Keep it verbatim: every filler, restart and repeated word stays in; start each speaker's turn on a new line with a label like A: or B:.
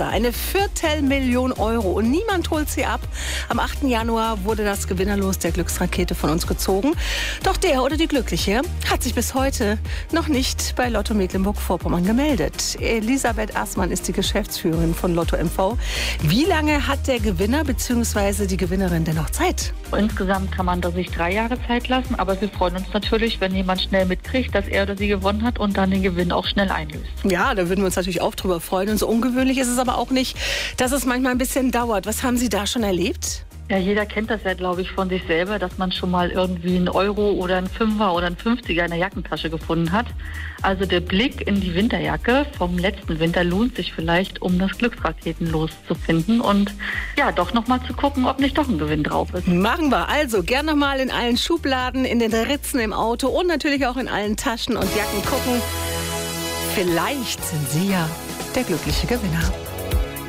A: Glückspilze. Eine Viertelmillion Euro und niemand holt sie ab. Am achten Januar wurde das Gewinnerlos der Glücksrakete von uns gezogen. Doch der oder die Glückliche hat sich bis heute noch nicht bei Lotto Mecklenburg-Vorpommern gemeldet. Elisabeth Aßmann ist die Geschäftsführerin von Lotto M V. Wie lange hat der Gewinner bzw. die Gewinnerin denn noch Zeit?
B: Insgesamt kann man da sich drei Jahre Zeit lassen, aber wir freuen uns natürlich, wenn jemand schnell mitkriegt, dass er oder sie gewonnen hat und dann den Gewinn auch schnell einlöst.
A: Ja, da würden wir uns natürlich auch drüber freuen. Und so ungewöhnlich ist es aber auch nicht, dass es manchmal ein bisschen dauert. Was haben Sie da schon erlebt?
B: Ja, jeder kennt das ja, glaube ich, von sich selber, dass man schon mal irgendwie einen Euro oder einen Fünfer oder einen Fünfziger in der Jackentasche gefunden hat. Also der Blick in die Winterjacke vom letzten Winter lohnt sich vielleicht, um das Glücksraketenlos zu finden und ja, doch noch mal zu gucken, ob nicht doch ein Gewinn drauf ist.
A: Machen wir. Also gerne noch mal in allen Schubladen, in den Ritzen im Auto und natürlich auch in allen Taschen und Jacken gucken. Vielleicht sind Sie ja der glückliche Gewinner.